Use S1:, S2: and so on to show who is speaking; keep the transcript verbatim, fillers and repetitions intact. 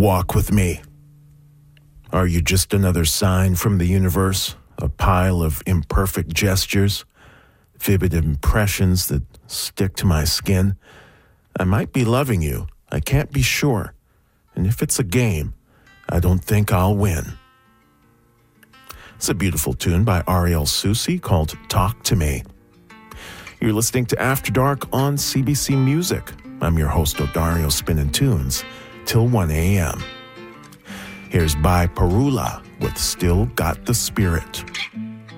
S1: Walk with me. Are you just another sign from the universe? A pile of imperfect gestures? Vivid impressions that stick to my skin? I might be loving you. I can't be sure. And if it's a game, I don't think I'll win. It's a beautiful tune by Ariel Soucy called Talk to Me. You're listening to After Dark on C B C Music. I'm your host, Odario Spinnin' Tunes, till one a.m. Here's By Parula with Still Got the Spirit.